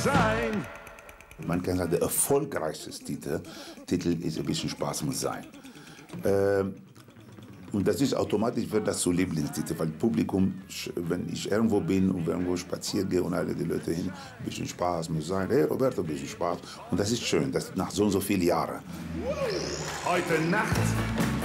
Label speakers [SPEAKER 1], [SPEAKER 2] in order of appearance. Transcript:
[SPEAKER 1] sein.
[SPEAKER 2] Man kann sagen, der erfolgreichste Titel ist ein bisschen Spaß muss sein. Und das ist automatisch, wird das so Lieblingstitel, weil Publikum, wenn ich irgendwo bin und irgendwo spazieren gehe und alle die Leute hin, ein bisschen Spaß muss sein, hey Roberto, ein bisschen Spaß. Und das ist schön, das nach so und so vielen Jahren.
[SPEAKER 1] Heute Nacht